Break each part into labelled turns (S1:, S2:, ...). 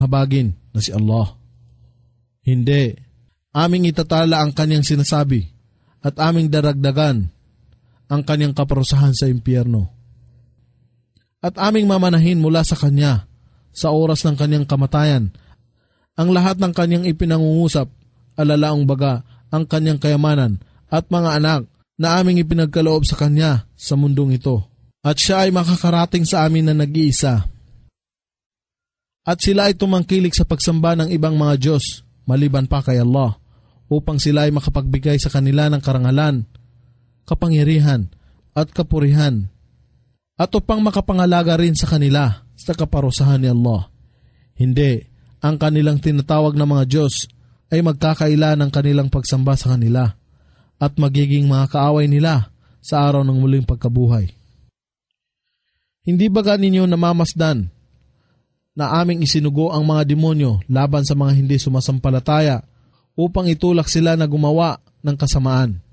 S1: habagin na si Allah. Hindi. Aming itatala ang kanyang sinasabi at aming daragdagan ang kanyang kaparusahan sa impyerno. At aming mamanahin mula sa kanya sa oras ng kanyang kamatayan ang lahat ng kanyang ipinangungusap, alalaong baga ang kanyang kayamanan at mga anak na aming ipinagkaloob sa kanya sa mundong ito. At siya ay makakarating sa amin na nag-iisa. At sila ay tumangkilik sa pagsamba ng ibang mga Diyos maliban pa kay Allah upang sila ay makapagbigay sa kanila ng karangalan, kapangyarihan at kapurihan at upang makapangalaga rin sa kanila sa kaparusahan ni Allah. Hindi, ang kanilang tinatawag na mga Diyos ay magkakaila ng kanilang pagsamba sa kanila at magiging mga kaaway nila sa araw ng muling pagkabuhay. Hindi ba ninyo namamasdan na aming isinugo ang mga demonyo laban sa mga hindi sumasampalataya upang itulak sila na gumawa ng kasamaan?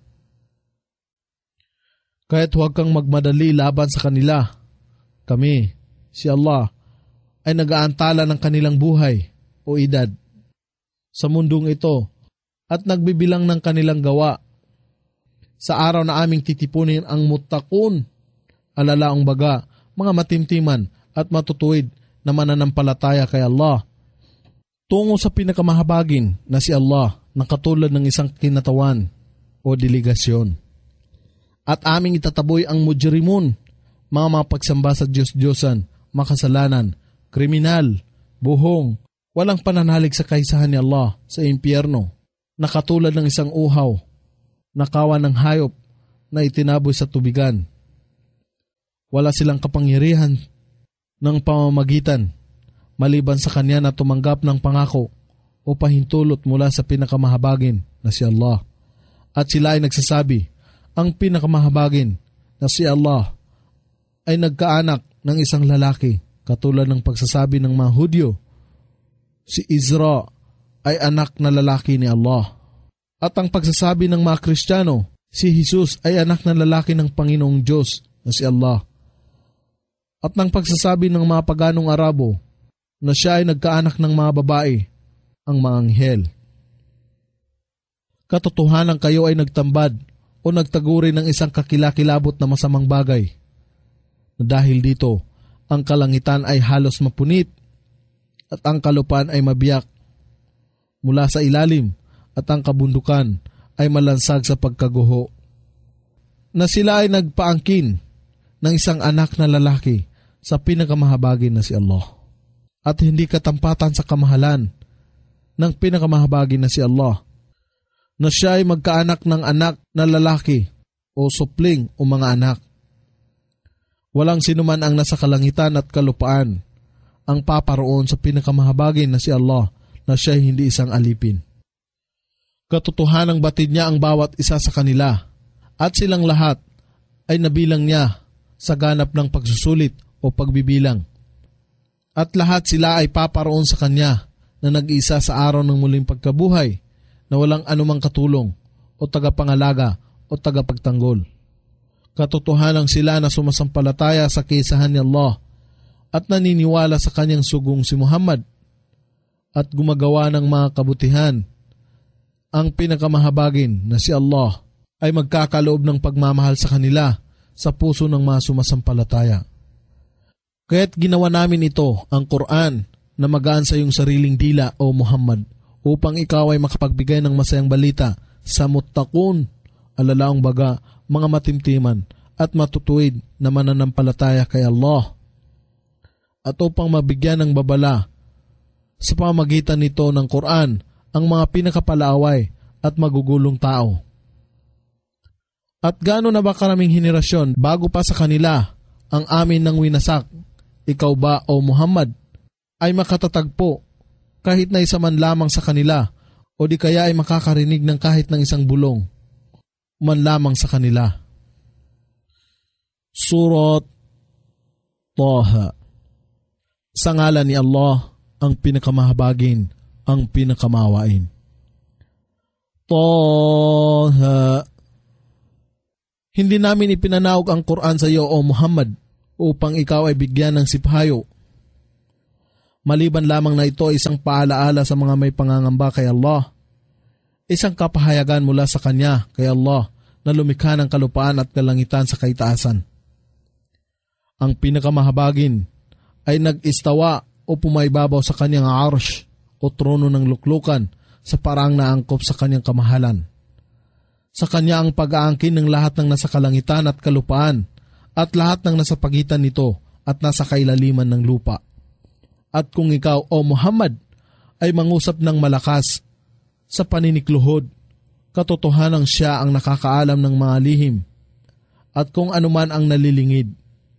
S1: Kaya't huwag kang magmadali laban sa kanila. Kami, si Allah, ay nag-aantala ng kanilang buhay o edad sa mundong ito at nagbibilang ng kanilang gawa. Sa araw na aming titipunin ang muttaqun, alalaong baga, mga matimtiman at matutuwid na mananampalataya kay Allah, tungo sa pinakamahabagin na si Allah na katulad ng isang kinatawan o delegasyon. At aming itataboy ang mujrimun, mga mapagsamba sa Diyos-Diyosan, makasalanan, kriminal, buhong, walang pananalig sa kaisahan ni Allah sa impyerno, na katulad ng isang uhaw, nakawan ng hayop na itinaboy sa tubigan. Wala silang kapangyarihan ng pamamagitan maliban sa kanya na tumanggap ng pangako o pahintulot mula sa pinakamahabagin na si Allah. At sila ay nagsasabi, ang pinakamahabagin na si Allah ay nagkaanak ng isang lalaki, katulad ng pagsasabi ng mga Hudyo, si Izra ay anak na lalaki ni Allah. At ang pagsasabi ng mga Kristiyano, si Jesus ay anak na lalaki ng Panginoong Diyos na si Allah. At ng pagsasabi ng mga paganong Arabo na siya ay nagkaanak ng mga babae, ang mga anghel. Katotohanan kayo ay nagtambad o nagtaguri ng isang kakilakilabot na masamang bagay, na dahil dito, ang kalangitan ay halos mapunit at ang kalupaan ay mabiyak mula sa ilalim at ang kabundukan ay malansag sa pagkaguho. Na sila ay nagpaangkin ng isang anak na lalaki sa pinakamahabagin na si Allah. At hindi katampatan sa kamahalan ng pinakamahabagin na si Allah, na siya ay magkaanak ng anak na lalaki o supling o mga anak. Walang sinuman ang nasa kalangitan at kalupaan ang paparoon sa pinakamahabagin na si Allah, na siya ay hindi isang alipin. Katotohanang batid niya ang bawat isa sa kanila at silang lahat ay nabilang niya sa ganap ng pagsusulit o pagbibilang. At lahat sila ay paparoon sa kanya na nag-isa sa araw ng muling pagkabuhay na walang anumang katulong o tagapangalaga o tagapagtanggol. Katotohanang sila na sumasampalataya sa kaisahan ni Allah at naniniwala sa kanyang sugong si Muhammad at gumagawa ng mga kabutihan, ang pinakamahabagin na si Allah ay magkakaloob ng pagmamahal sa kanila sa puso ng mga sumasampalataya. Kaya't ginawa namin ito, ang Quran, na magaan sa iyong sariling dila o Muhammad, upang ikaw ay makapagbigay ng masayang balita sa muttaqun, alalaong baga, mga matimtiman at matutuwid na mananampalataya kay Allah, at upang mabigyan ng babala sa pamamagitan nito ng Quran ang mga pinakapalaaway at magugulong tao. At gaano na ba karaming henerasyon bago pa sa kanila ang amin ng winasak, ikaw ba o Muhammad ay makatatagpo kahit na isa man lamang sa kanila, o di kaya ay makakarinig ng kahit ng isang bulong man lamang sa kanila. Surat Taha. Sa ngalan ni Allah, ang pinakamahabagin, ang pinakamawain. Taha. Hindi namin ipinanaog ang Quran sa iyo o Muhammad upang ikaw ay bigyan ng sipahayo. Maliban lamang na ito ay isang paalaala sa mga may pangangamba kay Allah. Isang kapahayagan mula sa Kanya kay Allah na lumikha ng kalupaan at kalangitan sa kaitaasan. Ang pinakamahabagin ay nag-istawa o pumaybabaw sa Kanyang arsh o trono ng luklukan sa paraang naangkop sa Kanyang kamahalan. Sa Kanya ang pag-aangkin ng lahat ng nasa kalangitan at kalupaan at lahat ng nasa pagitan nito at nasa kailaliman ng lupa. At kung ikaw, O Muhammad, ay mangusap ng malakas sa paninikluhod, katotohanang siya ang nakakaalam ng mga lihim at kung anuman ang nalilingid.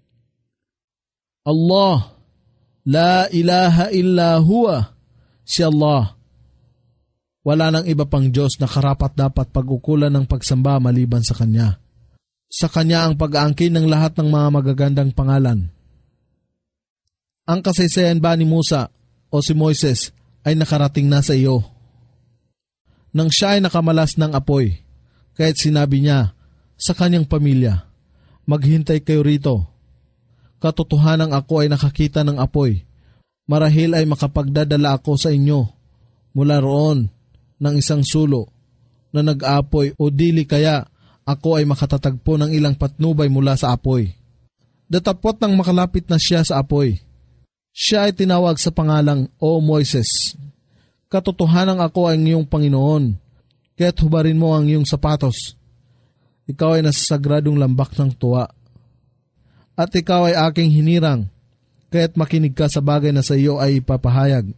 S1: Allah, la ilaha illa huwa, si Allah. Wala nang iba pang Diyos na karapat-dapat pag-ukulan ng pagsamba maliban sa Kanya. Sa Kanya ang pag-aangkin ng lahat ng mga magagandang pangalan. Ang kasaysayan ba ni Musa o si Moises ay nakarating na sa iyo? Nang siya ay nakamalas ng apoy, kaya't sinabi niya sa kanyang pamilya, maghintay kayo rito. Katotohanang ako ay nakakita ng apoy. Marahil ay makapagdadala ako sa inyo mula roon ng isang sulo na nag-apoy o dili kaya ako ay makatatagpo ng ilang patnubay mula sa apoy. Datapot nang makalapit na siya sa apoy, siya ay tinawag sa pangalang, O Moises, katotohanang ako ay iyong Panginoon, kaya't hubarin mo ang iyong sapatos. Ikaw ay nasa sagradong lambak ng tuwa. At ikaw ay aking hinirang, kaya't makinig ka sa bagay na sa iyo ay ipapahayag.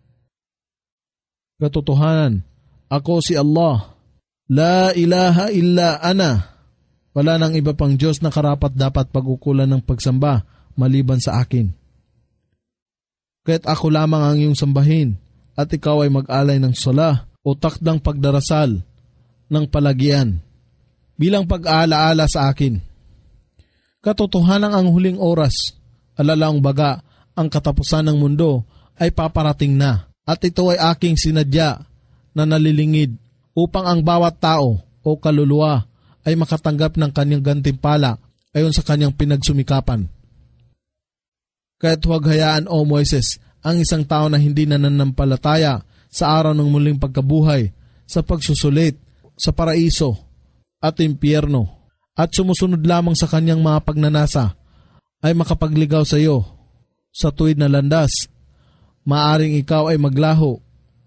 S1: Katotohanan, ako si Allah, la ilaha illa ana. Wala nang iba pang Diyos na karapat dapat pag-ukulan ng pagsamba maliban sa akin. Kaya't ako lamang ang iyong sambahin at ikaw ay mag-alay ng sala o takdang pagdarasal ng palagian bilang pag-aalaala sa akin. Katotohanan ang huling oras, alalaong baga, ang katapusan ng mundo ay paparating na at ito ay aking sinadya na nalilingid upang ang bawat tao o kaluluwa ay makatanggap ng kanyang gantimpala ayon sa kanyang pinagsumikapan. Kaya't huwag hayaan, O Moises, ang isang tao na hindi nananampalataya sa araw ng muling pagkabuhay, sa pagsusulit, sa paraiso at impyerno, at sumusunod lamang sa kanyang mga pagnanasa, ay makapagligaw sa iyo sa tuwid na landas. Maaring ikaw ay maglaho.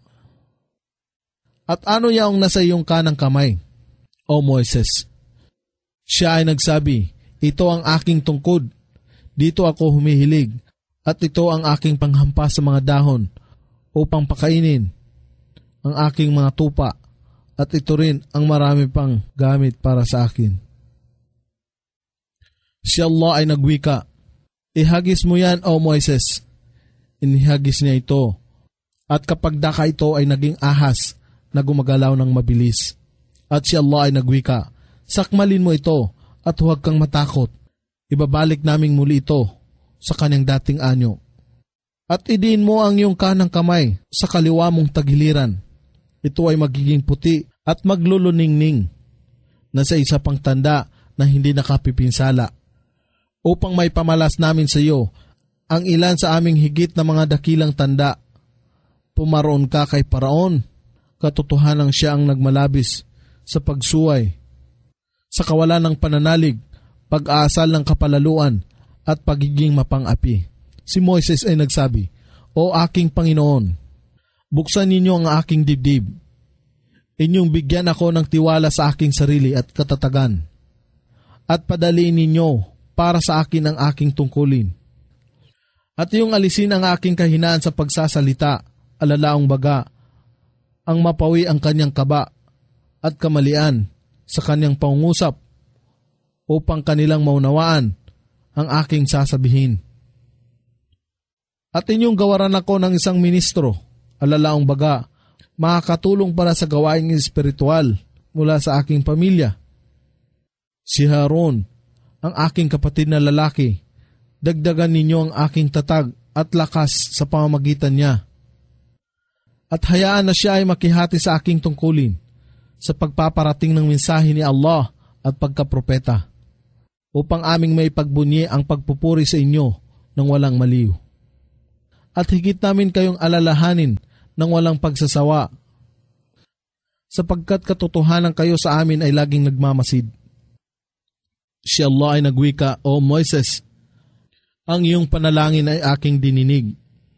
S1: At ano yaong nasa iyong kanang kamay, O Moises? Siya ay nagsabi, ito ang aking tungkod. Dito ako humihilig at ito ang aking panghampas sa mga dahon upang pakainin ang aking mga tupa at ito rin ang marami pang gamit para sa akin. Si Allah ay nagwika, ihagis mo yan, O Moises. Inihagis niya ito at kapag daka ito ay naging ahas na gumagalaw ng mabilis. At si Allah ay nagwika, sakmalin mo ito at huwag kang matakot. Ibabalik naming muli ito sa kanyang dating anyo. At idiin mo ang iyong kanang kamay sa kaliwa mong tagiliran. Ito ay magiging puti at magluluningning na sa isa pang tanda na hindi nakapipinsala. Upang may pamalas namin sa iyo ang ilan sa aming higit na mga dakilang tanda. Pumaroon ka kay Paraon, katotohanang siya ang nagmalabis sa pagsuway, sa kawalan ng pananalig, pag-aasal ng kapalaluan at pagiging mapang-api. Si Moises ay nagsabi, O aking Panginoon, buksan ninyo ang aking dibdib. Inyong bigyan ako ng tiwala sa aking sarili at katatagan. At padaliin ninyo para sa akin ang aking tungkulin. At iyong alisin ang aking kahinaan sa pagsasalita, alalaong baga, ang mapawi ang kanyang kaba at kamalian sa kanyang pangungusap upang kanilang maunawaan ang aking sasabihin. At inyong gawaran ako ng isang ministro, alalaong baga, makakatulong para sa gawaing espiritual mula sa aking pamilya. Si Harun, ang aking kapatid na lalaki, dagdagan ninyo ang aking tatag at lakas sa pamamagitan niya. At hayaan na siya ay makihati sa aking tungkulin sa pagpaparating ng mensahe ni Allah at pagkapropeta, upang aming may pagbunyi ang pagpupuri sa inyo ng walang maliw. at higit namin kayong alalahanin ng walang pagsasawa, sapagkat katotohanan kayo sa amin ay laging nagmamasid. Si Allah ay nagwika, O Moises, ang iyong panalangin ay aking dininig.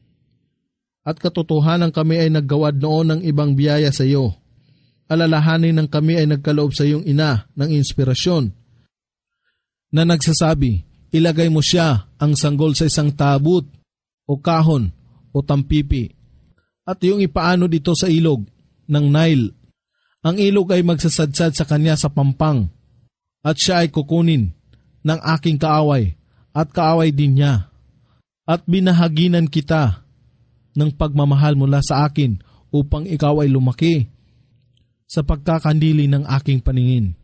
S1: At katotohanan kami ay naggawad noon ng ibang biyaya sa iyo. Alalahanin ng kami ay nagkaloob sa iyong ina ng inspirasyon na nagsasabi, ilagay mo siya ang sanggol sa isang tabut o kahon o tampipi at iyong ipaano dito sa ilog ng Nile. Ang ilog ay magsasadsad sa kanya sa pampang at siya ay kukunin ng aking kaaway at kaaway din niya. At binahaginan kita ng pagmamahal mula sa akin upang ikaw ay lumaki sa pagkakandili ng aking paningin.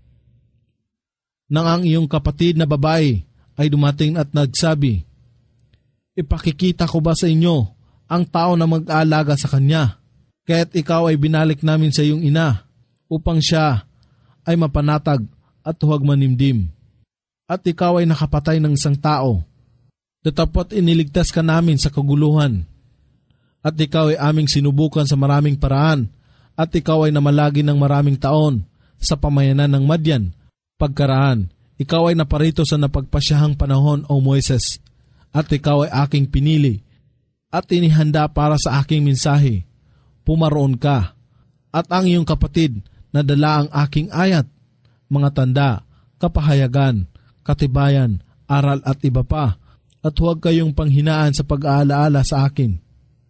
S1: Nang ang iyong kapatid na babae ay dumating at nagsabi, ipakikita ko ba sa inyo ang tao na mag-aalaga sa kanya, kaya't ikaw ay binalik namin sa iyong ina upang siya ay mapanatag at huwag manimdim. At ikaw ay nakapatay ng isang tao, datapot iniligtas ka namin sa kaguluhan. At ikaw ay aming sinubukan sa maraming paraan, at ikaw ay namalagi ng maraming taon sa pamayanan ng Madyan. Pagkaraan, ikaw ay naparito sa napagpasyahang panahon, O Moises, at ikaw ay aking pinili at inihanda para sa aking mensahe. Pumaroon ka, at ang iyong kapatid na dala ang aking ayat, mga tanda, kapahayagan, katibayan, aral at iba pa, at huwag kayong panghinaan sa pag-aalaala sa akin.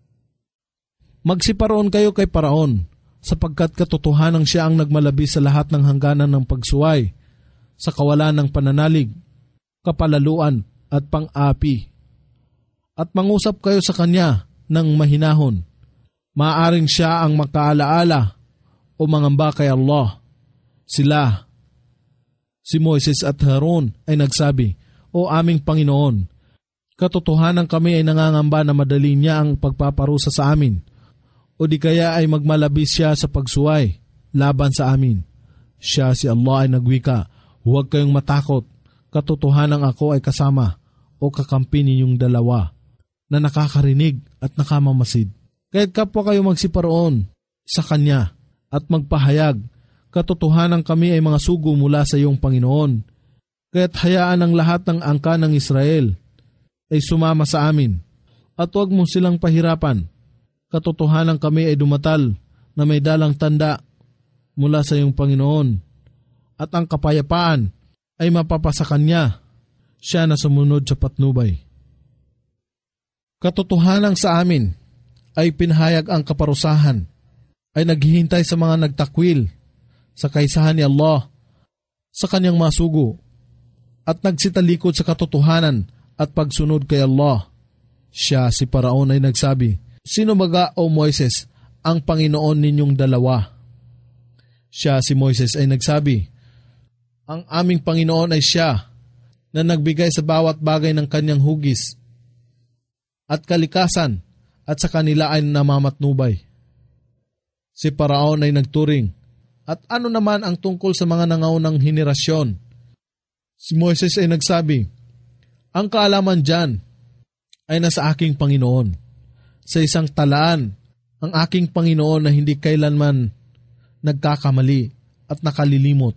S1: Magsiparoon kayo kay Paraon, sapagkat katotohanang siya ang nagmalabis sa lahat ng hangganan ng pagsuway, sa kawalan ng pananalig, kapalaluan at pang-api. At mangusap kayo sa kanya ng mahinahon. Maaaring siya ang makaalaala o mangamba kay Allah. Sila, si Moises at Harun ay nagsabi, O aming Panginoon, katotohanan kami ay nangangamba na madali niya ang pagpaparusa sa amin, o di kaya ay magmalabis siya sa pagsuway laban sa amin. Siya si Allah ay nagwika, huwag kayong matakot, katotohanan ako ay kasama o kakampi ninyong dalawa na nakakarinig at nakamamasid. Kaya't kapwa kayo magsiparoon sa Kanya at magpahayag, katotohanan kami ay mga sugo mula sa iyong Panginoon. Kaya't hayaan ang lahat ng angka ng Israel ay sumama sa amin at huwag mo silang pahirapan. Katotohanan kami ay dumatal na may dalang tanda mula sa iyong Panginoon at ang kapayapaan ay mapapasa Kanya, siya na sumunod sa patnubay. Katotohanan sa amin ay pinahayag ang kaparusahan, ay naghihintay sa mga nagtakwil sa kaisahan ni Allah sa Kanyang masugo at nagsitalikod sa katotohanan at pagsunod kay Allah. Siya si Paraon ay nagsabi, Sino baga, O Moises, ang Panginoon ninyong dalawa? Siya si Moises ay nagsabi, Ang aming Panginoon ay siya na nagbigay sa bawat bagay ng kanyang hugis at kalikasan at sa kanila ay namamatnubay. Si Paraon ay nagturing, at ano naman ang tungkol sa mga nangaunang henerasyon? Si Moises ay nagsabi, Ang kaalaman dyan ay nasa aking Panginoon. Sa isang talaan, ang aking Panginoon na hindi kailanman nagkakamali at nakalilimot.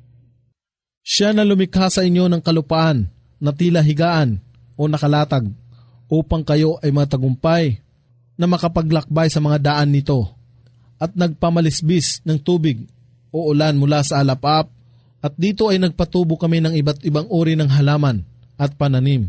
S1: Siya na lumikha sa inyo ng kalupaan na tila higaan o nakalatag upang kayo ay matagumpay na makapaglakbay sa mga daan nito at nagpamalisbis ng tubig o ulan mula sa alapap at dito ay nagpatubo kami ng iba't ibang uri ng halaman at pananim.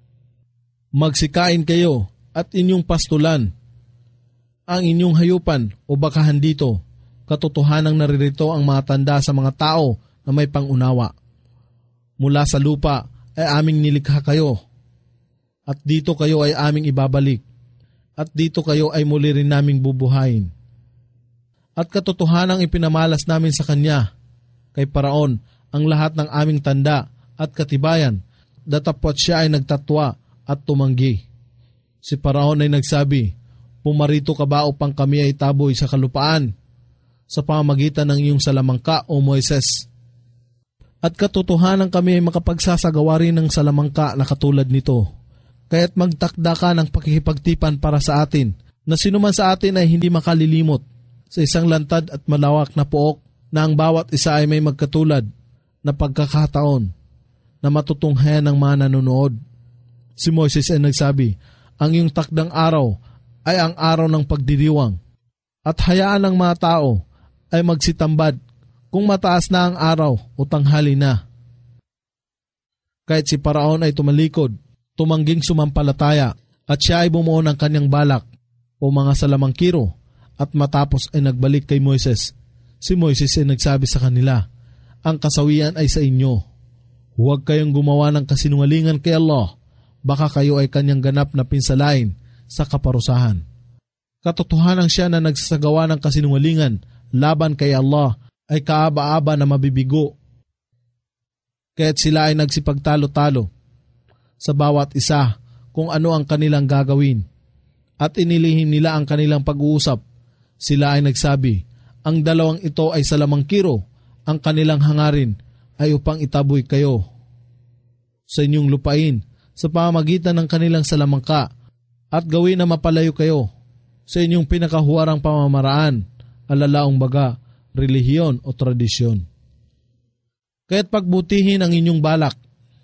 S1: Magsikain kayo at inyong pastulan ang inyong hayupan o bakahan dito. Katotohanang naririto ang mga tanda sa mga tao na may pangunawa. Mula sa lupa ay aming nilikha kayo at dito kayo ay aming ibabalik at dito kayo ay muli rin naming bubuhayin. At katotohanang ipinamalas namin sa Kanya, kay Paraon, ang lahat ng aming tanda at katibayan, datapot siya ay nagtatwa at tumanggi. Si Paraon ay nagsabi, Pumarito ka ba upang kami ay taboy sa kalupaan sa pamamagitan ng iyong salamangka, O Moises? At katotohanan kami ay makapagsasagawa rin ng salamangka na katulad nito. Kaya't magtakda ka ng pakikipagtipan para sa atin, na sinuman sa atin ay hindi makalilimot sa isang lantad at malawak na pook na ang bawat isa ay may magkatulad na pagkakataon na matutunghayan ng mga nanonood. Si Moises ay nagsabi, ang iyong takdang araw ay ang araw ng pagdiriwang at hayaan ng mga tao ay magsitambad kung mataas na ang araw o tanghali na. Kahit si Paraon ay tumalikod, tumangging sumampalataya at siya ay bumuo ng kanyang balak o mga salamangkiro at matapos ay nagbalik kay Moises. Si Moises ay nagsabi sa kanila, ang kasawian ay sa inyo. Huwag kayong gumawa ng kasinungalingan kay Allah, baka kayo ay kanyang ganap na pinsalain sa kaparusahan. Katotohanan siya na nagsasagawa ng kasinungalingan laban kay Allah ay kaaba-aba na mabibigo. Kaya't sila ay nagsipagtalo-talo sa bawat isa kung ano ang kanilang gagawin at inilihim nila ang kanilang pag-uusap. Sila ay nagsabi, ang dalawang ito ay salamangkiro, ang kanilang hangarin ay upang itaboy kayo sa inyong lupain sa pamamagitan ng kanilang salamangka at gawin na mapalayo kayo sa inyong pinakahuwarang pamamaraan, alalaong baga, relihiyon o tradisyon. Kaya't pagbutihin ang inyong balak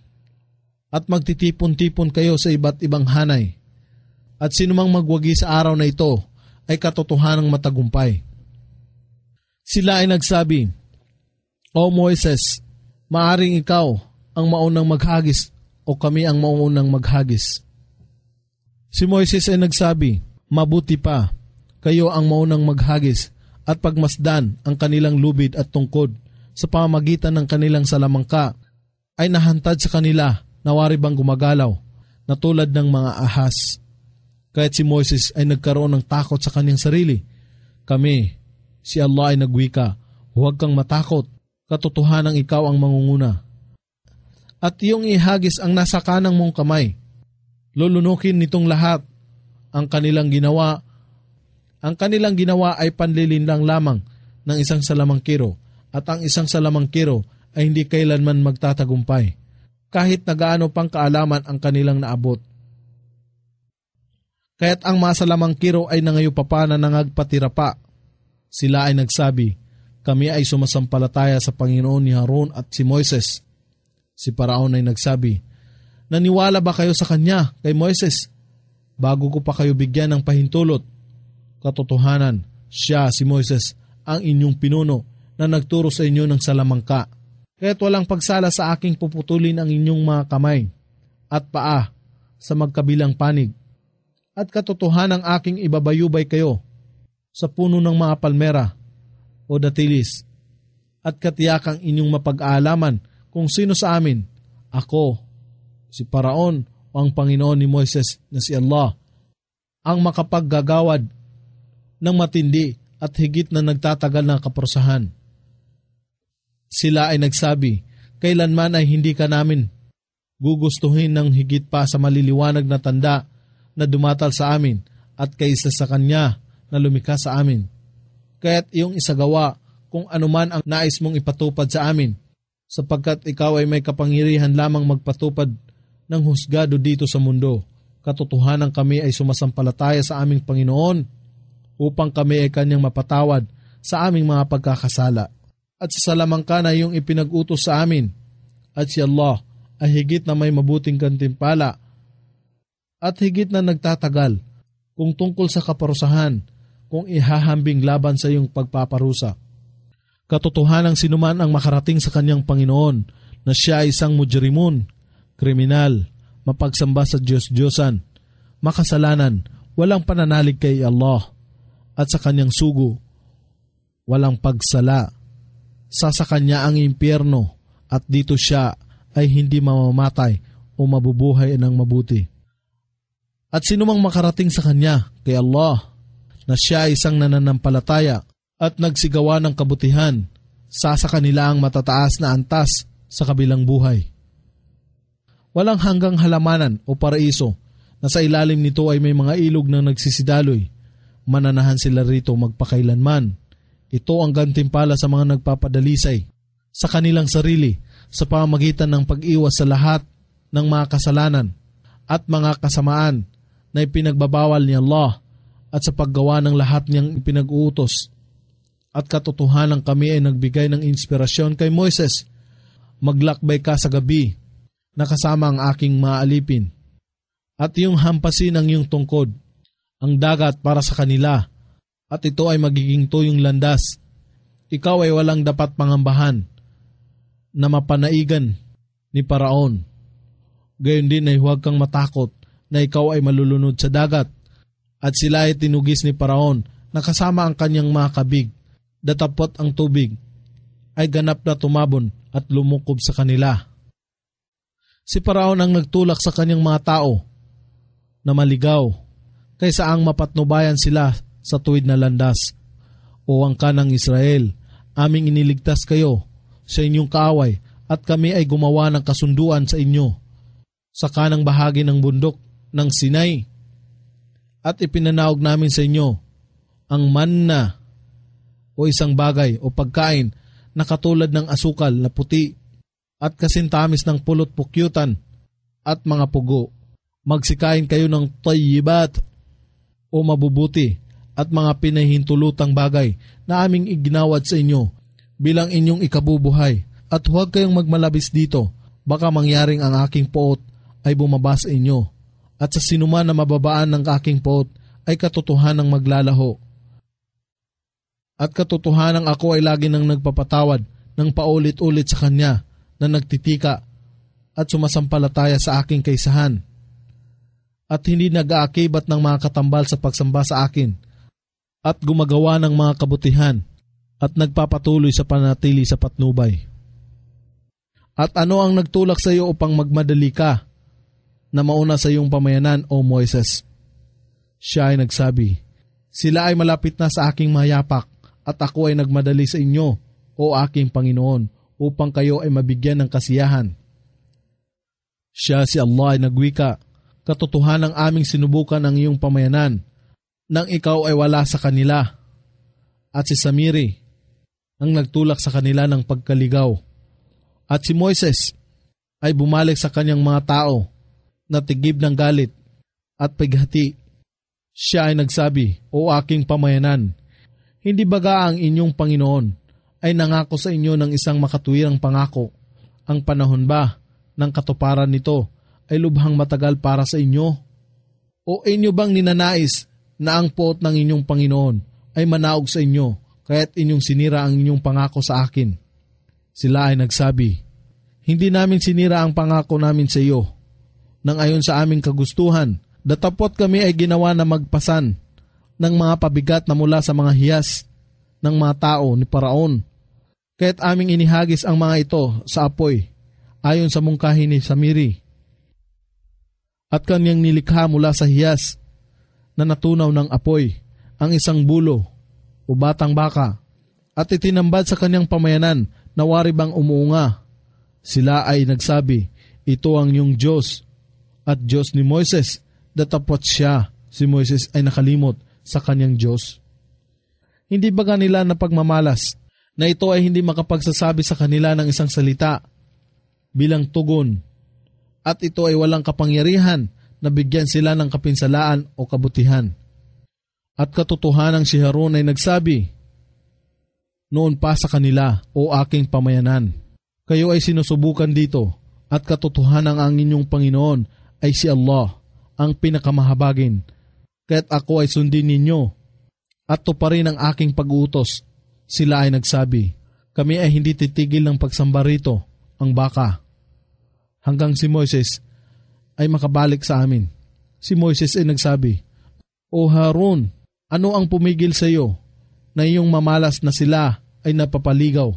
S1: at magtitipon-tipon kayo sa iba't ibang hanay at sinumang magwagi sa araw na ito ay katotohanang matagumpay. Sila ay nagsabi, O Moises, maaring ikaw ang maunang maghagis o kami ang maunang maghagis. Si Moises ay nagsabi, mabuti pa, kayo ang maunang maghagis at pagmasdan ang kanilang lubid at tungkod sa pamamagitan ng kanilang salamangka ay nahantad sa kanila na wari bang gumagalaw na tulad ng mga ahas. Kahit si Moises ay nagkaroon ng takot sa kanyang sarili. Kami, si Allah ay nagwika, huwag kang matakot, katotohanang ikaw ang mangunguna. At iyong ihagis ang nasa kanang mong kamay. Lulunukin nitong lahat ang kanilang ginawa. Ang kanilang ginawa ay panlilinlang lamang ng isang salamangkiro at ang isang salamangkiro ay hindi kailanman magtatagumpay kahit na gaano pang kaalaman ang kanilang naabot. Kaya't ang mga salamangkiro ay nangayupapa na nangagpatira pa. Sila ay nagsabi, kami ay sumasampalataya sa Panginoon ni Harun at si Moises. Si Paraon ay nagsabi, naniwala ba kayo sa kanya, kay Moises, bago ko pa kayo bigyan ng pahintulot? Katotohanan, siya, si Moises, ang inyong pinuno na nagturo sa inyo ng salamangka. Kaya't walang pagsala sa aking puputulin ang inyong mga kamay at paa sa magkabilang panig. At katotohanang aking ibabayubay kayo sa puno ng mga palmera o datilis at katiyakang inyong mapag-aalaman kung sino sa amin, ako, si Paraon o ang Panginoon ni Moises na si Allah, ang makapaggagawad ng matindi at higit na nagtatagal na kaparusahan. Sila ay nagsabi, kailanman ay hindi ka namin gugustuhin ng higit pa sa maliliwanag na tanda na dumatal sa amin at kaysa sa kanya na lumikha sa amin. Kaya't iyong isagawa kung anuman ang nais mong ipatupad sa amin, sapagkat ikaw ay may kapangyarihan lamang magpatupad ng husgado dito sa mundo. Katotohanan kami ay sumasampalataya sa aming Panginoon upang kami ay kanyang mapatawad sa aming mga pagkakasala. At sa salamangka na iyong ipinag-utos sa amin, at si Allah ay higit na may mabuting gantimpala at higit na nagtatagal kung tungkol sa kaparusahan kung ihahambing laban sa iyong pagpaparusa. Katotohanang sinuman ang makarating sa kanyang Panginoon na siya ay isang mujrimun, kriminal, mapagsamba sa Diyos-Diyosan, makasalanan, walang pananalig kay Allah, at sa kanyang sugo, walang pagsala. Sa kanya ang impyerno at dito siya ay hindi mamamatay o mabubuhay ng mabuti. At sinumang makarating sa kanya, kay Allah, na siya ay isang nananampalataya at nagsigawa ng kabutihan, sa kanila ang matataas na antas sa kabilang buhay. Walang hanggang halamanan o paraiso na sa ilalim nito ay may mga ilog na nagsisidaloy. Mananahan sila rito magpakailanman. Ito ang gantimpala sa mga nagpapadalisay sa kanilang sarili sa pamamagitan ng pag-iwas sa lahat ng mga kasalanan at mga kasamaan na ipinagbabawal ni Allah at sa paggawa ng lahat niyang ipinag-uutos. At katotohanan kami ay nagbigay ng inspirasyon kay Moises. Maglakbay ka sa gabi na kasama ang aking mga alipin. At iyong hampasin ang iyong tungkod, ang dagat para sa kanila, at ito ay magiging tuyong landas. Ikaw ay walang dapat pangambahan na mapanaigan ni Paraon. Gayon din ay huwag kang matakot na ikaw ay malulunod sa dagat. At sila ay tinugis ni Paraon na kasama ang kanyang mga kabig. Datapot ang tubig ay ganap na tumabon at lumukob sa kanila. Si Paraon ang nagtulak sa kanyang mga tao na maligaw kaysa ang mapatnubayan sila sa tuwid na landas. O angkan ng Israel, aming iniligtas kayo sa inyong kaaway at kami ay gumawa ng kasunduan sa inyo sa kanang bahagi ng bundok ng Sinai. At ipinanaog namin sa inyo ang manna o isang bagay o pagkain na katulad ng asukal na puti at kasintamis ng pulot pukyutan at mga pugo. Magsikain kayo ng tayyibat o mabubuti at mga pinahintulutang bagay na aming iginawad sa inyo bilang inyong ikabubuhay. At huwag kayong magmalabis dito, baka mangyaring ang aking poot ay bumaba sa inyo. At sa sinuman na mababaan ng aking poot ay katotohanang maglalaho. At katotohanang ako ay lagi nang nagpapatawad ng paulit-ulit sa kanya na nagtitika at sumasampalataya sa aking kaisahan. At hindi nag-aakibat ng mga katambal sa pagsamba sa akin at gumagawa ng mga kabutihan at nagpapatuloy sa panatili sa patnubay. At ano ang nagtulak sa iyo upang magmadali ka na mauna sa iyong pamayanan, O Moises? Siya ay nagsabi, sila ay malapit na sa aking mayapak at ako ay nagmadali sa inyo, O aking Panginoon, upang kayo ay mabigyan ng kasiyahan. Siya si Allah ay nagwika, katotohanan ng aming sinubukan ang iyong pamayanan nang ikaw ay wala sa kanila. At si Samiri ang nagtulak sa kanila ng pagkaligaw. At si Moises ay bumalik sa kanyang mga tao na tigib ng galit at paghati. Siya ay nagsabi, O aking pamayanan, hindi baga ang inyong Panginoon ay nangako sa inyo ng isang makatuwirang pangako? Ang panahon ba ng katuparan nito ay lubhang matagal para sa inyo? O inyo bang ninanais na ang poot ng inyong Panginoon ay manaog sa inyo, kaya't inyong sinira ang inyong pangako sa akin? Sila ay nagsabi, hindi namin sinira ang pangako namin sa iyo, nang ayon sa aming kagustuhan. Datapot kami ay ginawa na magpasan ng mga pabigat na mula sa mga hiyas ng mga tao ni Paraon. Kaya't aming inihagis ang mga ito sa apoy, ayon sa mungkahi ni Samiri. At kanyang nilikha mula sa hiyas na natunaw ng apoy ang isang bulo o batang baka at itinambad sa kanyang pamayanan na wari bang umuunga. Sila ay nagsabi, ito ang iyong Diyos at Diyos ni Moises. Datapot siya, si Moises ay nakalimot sa kanyang Diyos. Hindi ba nila napagmamalas na ito ay hindi makapagsasabi sa kanila ng isang salita bilang tugon at ito ay walang kapangyarihan na bigyan sila ng kapinsalaan o kabutihan? At katotohanang si Harun ay nagsabi noon pa sa kanila, O aking pamayanan, kayo ay sinusubukan dito at katotohanan ang inyong Panginoon ay si Allah, ang pinakamahabagin. Kaya't ako ay sundin ninyo at tuparin ang aking pag-uutos. Sila ay nagsabi, kami ay hindi titigil ng pagsamba rito, ang baka, hanggang si Moises ay makabalik sa amin. Si Moises ay nagsabi, O Harun, ano ang pumigil sa iyo na iyong mamalas na sila ay napapaligaw?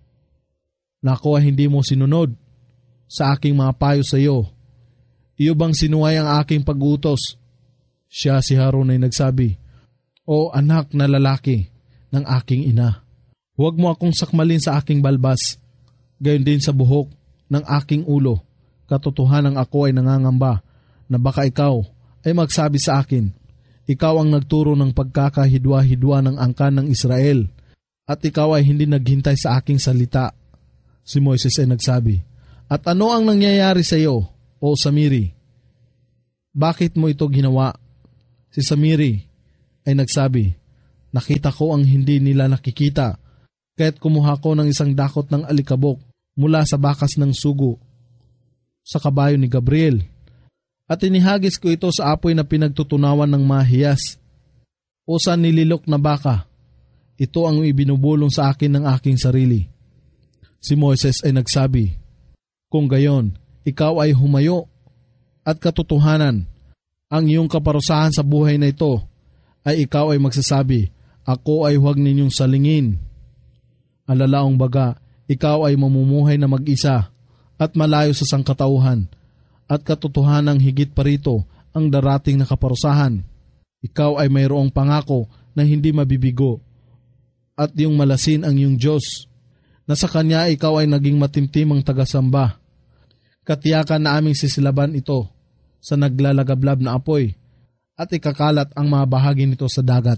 S1: Na ako ay hindi mo sinunod sa aking mga payo sa iyo. Iyo bang sinuway ang aking pag-utos? Siya si Harun ay nagsabi, O anak na lalaki ng aking ina, huwag mo akong sakmalin sa aking balbas, gayon din sa buhok ng aking ulo. Katotohanan ako ay nangangamba na baka ikaw ay magsabi sa akin, ikaw ang nagturo ng pagkakahidwa-hidwa ng angkan ng Israel, at ikaw ay hindi naghintay sa aking salita. Si Moises ay nagsabi, at ano ang nangyayari sa iyo, O Samiri? bakit mo ito ginawa? Si Samiri ay nagsabi, nakita ko ang hindi nila nakikita, kaya't kumuha ko ng isang dakot ng alikabok mula sa bakas ng sugo sa kabayo ni Gabriel, at inihagis ko ito sa apoy na pinagtutunawan ng mahiyas o sa nililok na baka. Ito ang ibinubulong sa akin ng aking sarili. Si Moises ay nagsabi, kung gayon, ikaw ay humayo at katotohanan, ang iyong kaparusahan sa buhay na ito ay ikaw ay magsasabi, ako ay huwag ninyong salingin. Alalaong baga, ikaw ay mamumuhay na mag-isa at malayo sa sangkatauhan, at katotohanang higit pa rito ang darating na kaparusahan. Ikaw ay mayroong pangako na hindi mabibigo, at yung malasin ang iyong Diyos, na sa Kanya ikaw ay naging matimtimang tagasamba. Katiyakan na aming sisilaban ito sa naglalagablab na apoy, at ikakalat ang mga bahagi nito sa dagat.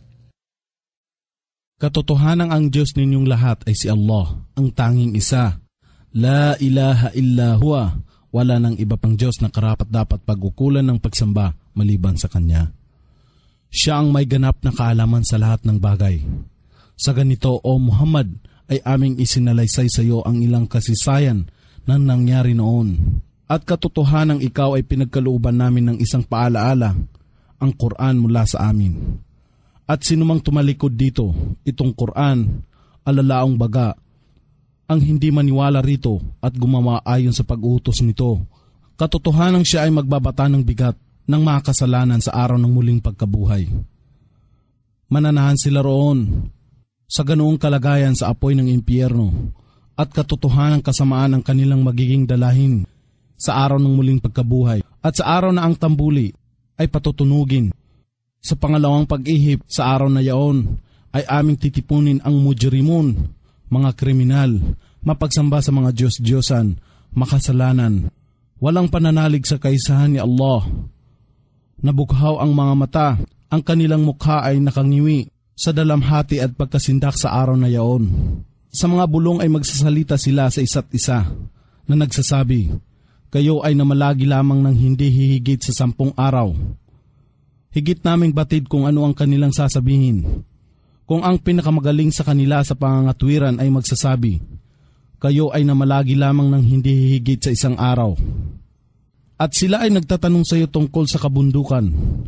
S2: Katotohanang ang Diyos ninyong lahat ay si Allah, ang tanging isa. La ilaha illa huwa, wala nang iba pang Diyos na karapat-dapat pag-ukulan ng pagsamba maliban sa Kanya. Siya ang may ganap na kaalaman sa lahat ng bagay. Sa ganito, O Muhammad, ay aming isinalaysay sa iyo ang ilang kasaysayan na nangyari noon. At katotohanang ikaw ay pinagkalooban namin ng isang paalaala, ang Quran mula sa amin. At sinumang tumalikod dito, itong Quran, alalaong baga, ang hindi maniwala rito at gumawa ayon sa pag-utos nito, katotohanang siya ay magbabata ng bigat ng mga kasalanan sa araw ng muling pagkabuhay. Mananahan sila roon sa ganoong kalagayan sa apoy ng impyerno, at katotohanang kasamaan ang kanilang magiging dalahin sa araw ng muling pagkabuhay, at sa araw na ang tambuli ay patutunugin. Sa pangalawang pag-ihip sa araw na yaon ay aming titipunin ang mujrimun, mga kriminal, mapagsamba sa mga Diyos-Diyosan, makasalanan, walang pananalig sa kaisahan ni Allah. Nabughaw ang mga mata, ang kanilang mukha ay nakangiwi sa dalamhati at pagkasindak sa araw na yaon. Sa mga bulong ay magsasalita sila sa isa't isa na nagsasabi, kayo ay namalagi lamang ng hindi hihigit sa 10 araw. Higit naming batid kung ano ang kanilang sasabihin. Kung ang pinakamagaling sa kanila sa pangangatwiran ay magsasabi, kayo ay namalagi lamang ng hindi hihigit sa 1 araw. At sila ay nagtatanong sa iyo tungkol sa kabundukan.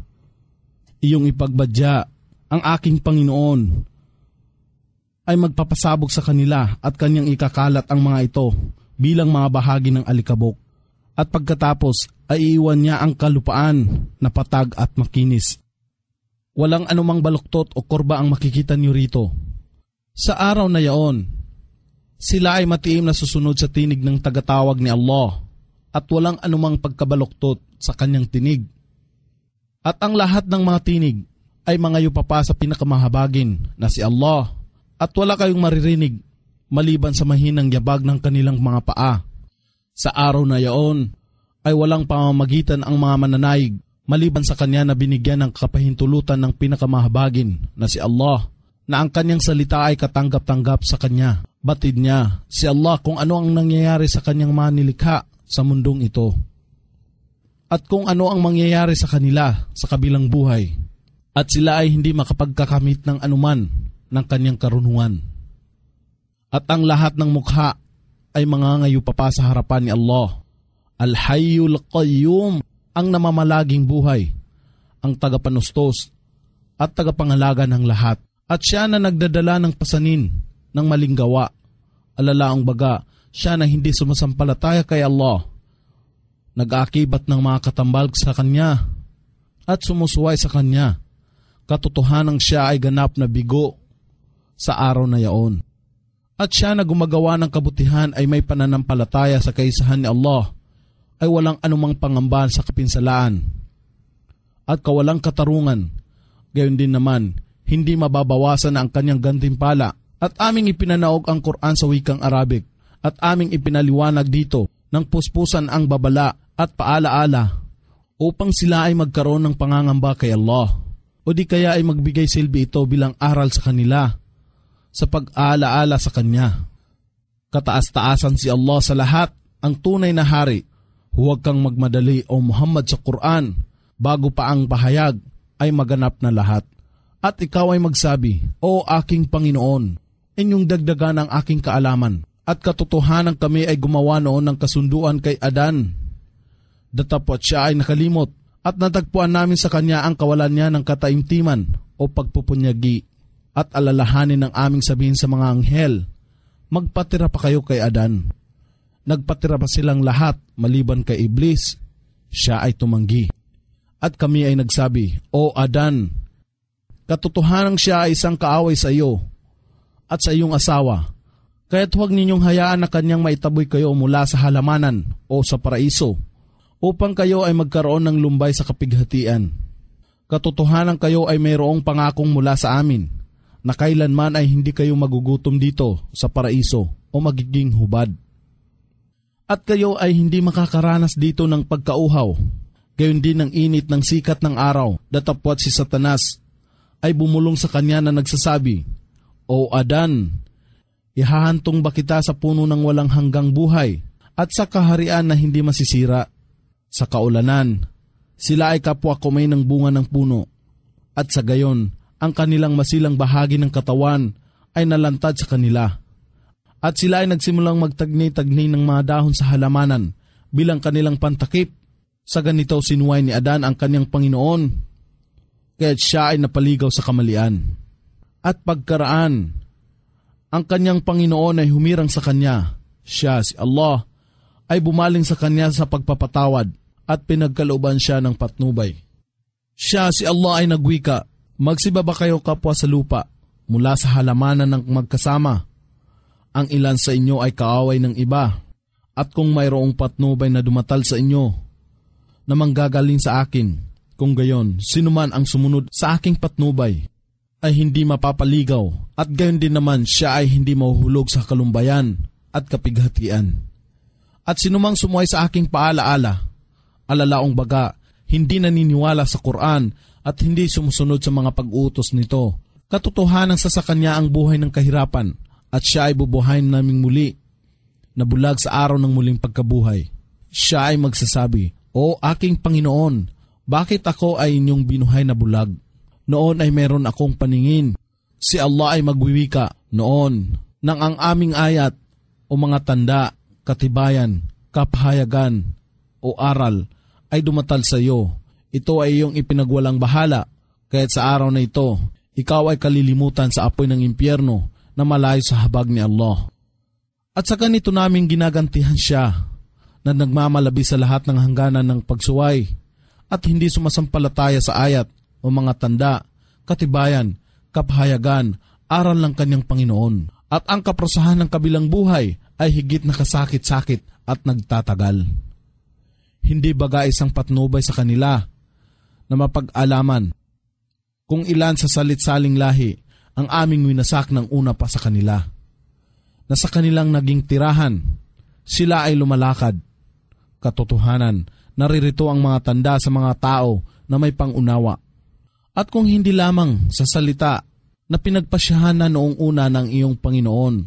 S2: Iyong ipagbadya, ang aking Panginoon ay magpapasabog sa kanila at kanyang ikakalat ang mga ito bilang mga bahagi ng alikabok. At pagkatapos ay iiwan niya ang kalupaan na patag at makinis. Walang anumang baluktot o korba ang makikita niyo rito. Sa araw na yaon, sila ay matiim na susunod sa tinig ng tagatawag ni Allah at walang anumang pagkabaluktot sa kanyang tinig. At ang lahat ng mga tinig ay mga yupapa sa pinakamahabagin na si Allah, at wala kayong maririnig maliban sa mahinang yabag ng kanilang mga paa. Sa araw na yaon ay walang pamamagitan ang mga mananaig maliban sa kanya na binigyan ng kapahintulutan ng pinakamahabagin na si Allah, na ang kanyang salita ay katanggap-tanggap sa kanya. Batid niya si Allah kung ano ang nangyayari sa kanyang mga nilikha sa mundong ito, at kung ano ang mangyayari sa kanila sa kabilang buhay, at sila ay hindi makapagkakamit ng anuman ng kanyang karunungan. At ang lahat ng mukha ay mangangayupapa sa harapan ni Allah, Al-Hayyul Qayyum, ang namamalaging buhay, ang tagapanustos at tagapangalaga ng lahat. At siya na nagdadala ng pasanin ng maling gawa. Alalaang baga, siya na hindi sumasampalataya kay Allah, nag-aakibat ng mga katambal sa kanya at sumusuway sa kanya. Katotohanang siya ay ganap na bigo sa araw na yaon. At siya na gumagawa ng kabutihan ay may pananampalataya sa kaisahan ni Allah, ay walang anumang pangamba sa kapinsalaan at kawalang katarungan. Gayon din naman, hindi mababawasan na ang kanyang gantimpala. At aming ipinanaog ang Quran sa wikang Arabic, at aming ipinaliwanag dito ng puspusan ang babala at paalaala upang sila ay magkaroon ng pangangamba kay Allah, o di kaya ay magbigay silbi ito bilang aral sa kanila sa pag-aalaala sa Kanya. Kataas-taasan si Allah sa lahat, ang tunay na hari. Huwag kang magmadali, O Muhammad, sa Quran bago pa ang pahayag ay maganap na lahat. At ikaw ay magsabi, O aking Panginoon, inyong dagdagan ang aking kaalaman, at katotohanan kami ay gumawa noon ng kasunduan kay Adan. Datapwat siya ay nakalimot, at natagpuan namin sa kanya ang kawalan niya ng kataimtiman o pagpupunyagi, at alalahanin ng aming sabihin sa mga anghel, magpatira pa kayo kay Adan. Nagpatira pa silang lahat maliban kay Iblis. Siya ay tumanggi. At kami ay nagsabi, O Adan, katotohanang siya ay isang kaaway sa iyo at sa iyong asawa, kaya't huwag ninyong hayaan na kanyang maitaboy kayo mula sa halamanan o sa paraiso, upang kayo ay magkaroon ng lumbay sa kapighatian. Katotohanan kayo ay mayroong pangakong mula sa amin, na kailanman ay hindi kayo magugutom dito sa paraiso o magiging hubad. At kayo ay hindi makakaranas dito ng pagkauhaw, gayon din ng init ng sikat ng araw, datapwat si Satanas ay bumulong sa kanya na nagsasabi, O Adan, ihahantong ba kita sa puno ng walang hanggang buhay at sa kaharian na hindi masisira? Sa kaulanan, sila ay kapwa kumay ng bunga ng puno, at sa gayon, ang kanilang masilang bahagi ng katawan ay nalantad sa kanila. At sila ay nagsimulang magtagni-tagni ng mga dahon sa halamanan bilang kanilang pantakip. Sa ganito sinuway ni Adan ang kanyang Panginoon, kaya't siya ay napaligaw sa kamalian. At pagkaraan, ang kanyang Panginoon ay humirang sa kanya. Siya, si Allah, ay bumaling sa kanya sa pagpapatawad at pinagkalooban siya ng patnubay. Siya, si Allah, ay nagwika, magsibaba kayo kapwa sa lupa mula sa halamanan ng magkasama. Ang ilan sa inyo ay kaaway ng iba, at kung mayroong patnubay na dumatal sa inyo na manggagaling sa akin, kung gayon, sinuman ang sumunod sa aking patnubay ay hindi mapapaligaw, at gayon din naman siya ay hindi mahuhulog sa kalumbayan at kapighatian. At sinumang sumuway sa aking paalaala, alalaong baga, hindi naniniwala sa Quran at hindi sumusunod sa mga pag-uutos nito, katotohanan sa kanya ang buhay ng kahirapan, at siya ay bubuhayin naming muli, na bulag sa araw ng muling pagkabuhay. Siya ay magsasabi, O aking Panginoon, bakit ako ay inyong binuhay na bulag? Noon ay meron akong paningin. Si Allah ay magwiwika noon nang ang aming ayat o mga tanda, katibayan, kapahayagan o aral ay dumatal sa iyo. Ito ay iyong ipinagwalang bahala, kaya't sa araw na ito, ikaw ay kalilimutan sa apoy ng impyerno na malayo sa habag ni Allah. At sa ganito namin ginagantihan siya na nagmamalabi sa lahat ng hangganan ng pagsuway at hindi sumasampalataya sa ayat o mga tanda, katibayan, kapahayagan, aral ng kanyang Panginoon. At ang kaprasahan ng kabilang buhay ay higit na kasakit-sakit at nagtatagal. Hindi baga isang patnubay sa kanila na mapag-alaman kung ilan sa salit-saling lahi ang aming winasak ng una pa sa kanila, na sa kanilang naging tirahan, sila ay lumalakad. Katotohanan, naririto ang mga tanda sa mga tao na may pangunawa. At kung hindi lamang sa salita na pinagpasyahan na noong una ng iyong Panginoon,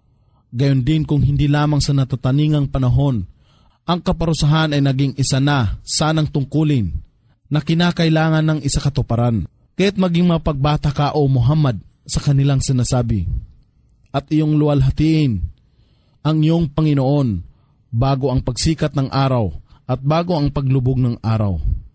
S2: gayon din kung hindi lamang sa natataningang panahon, ang kaparusahan ay naging isa na sanang tungkulin na kinakailangan ng isa katuparan. Kaya't maging mapagbata ka, O Muhammad, sa kanilang sinasabi, at iyong luwalhatiin ang iyong Panginoon bago ang pagsikat ng araw at bago ang paglubog ng araw.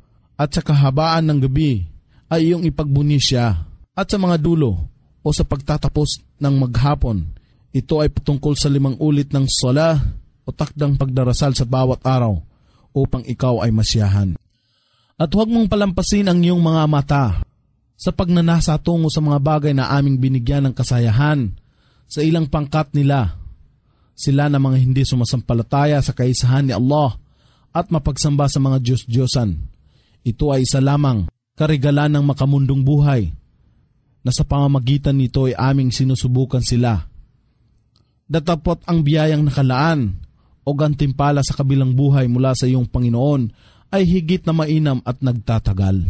S2: At sa kahabaan ng gabi ay iyong ipagbuni siya. At sa mga dulo o sa pagtatapos ng maghapon, ito ay patungkol sa 5 ulit ng salah o takdang pagdarasal sa bawat araw upang ikaw ay masiyahan. At huwag mong palampasin ang iyong mga mata sa pagnanasa tungo sa mga bagay na aming binigyan ng kasayahan sa ilang pangkat nila. Sila na mga hindi sumasampalataya sa kaisahan ni Allah at mapagsamba sa mga Diyos-Diyosan. Ito ay isa lamang karigalan ng makamundong buhay na sa pamamagitan nito ay aming sinusubukan sila. Datapot ang biyayang nakalaan o gantimpala sa kabilang buhay mula sa iyong Panginoon ay higit na mainam at nagtatagal.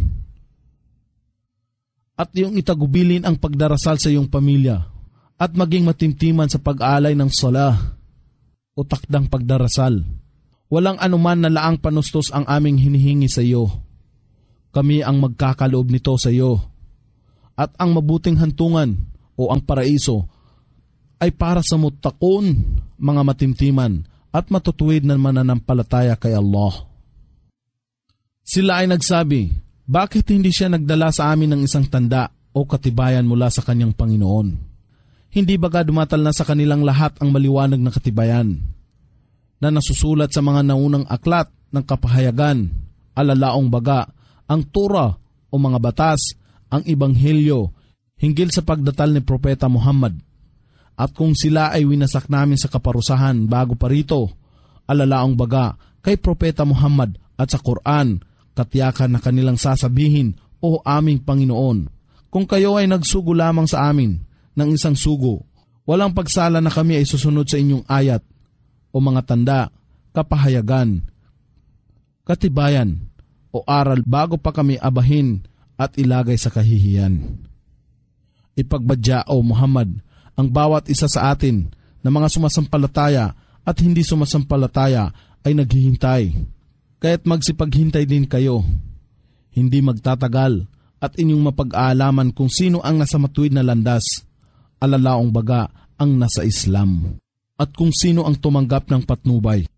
S2: At iyong itagubilin ang pagdarasal sa iyong pamilya at maging matimtiman sa pag-aalay ng salah o takdang pagdarasal. Walang anuman na laang panustos ang aming hinihingi sa iyo. kami ang magkakaloob nito sa iyo. At ang mabuting hantungan o ang paraiso ay para sa muttaqun, mga matimtiman at matutuwid na mananampalataya kay Allah. Sila ay nagsabi, bakit hindi siya nagdala sa amin ng isang tanda o katibayan mula sa kanyang Panginoon? Hindi baga dumatal na sa kanilang lahat ang maliwanag na katibayan na nasusulat sa mga naunang aklat ng kapahayagan, alalaong baga, ang Torah o mga batas, ang Ebanghelyo, hinggil sa pagdatal ni Propeta Muhammad. At kung sila ay winasak namin sa kaparusahan bago pa rito, alalaong baga kay Propeta Muhammad at sa Quran, katiyakan na kanilang sasabihin, O aming Panginoon, kung kayo ay nagsugo lamang sa amin ng isang sugo, walang pagsala na kami ay susunod sa inyong ayat o mga tanda, kapahayagan, katibayan o aral bago pa kami abahin at ilagay sa kahihiyan. Ipagbadya, O Muhammad, ang bawat isa sa atin na mga sumasampalataya at hindi sumasampalataya ay naghihintay. Kaya't magsipaghintay din kayo. Hindi magtatagal at inyong mapag-aalaman kung sino ang nasa matuwid na landas, alalaong baga ang nasa Islam, at kung sino ang tumanggap ng patnubay.